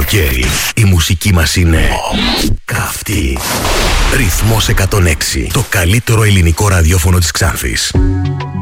καλοκαίρι η μουσική μας είναι καυτή. Ρυθμός 106, το καλύτερο ελληνικό ραδιόφωνο της Ξάνθης.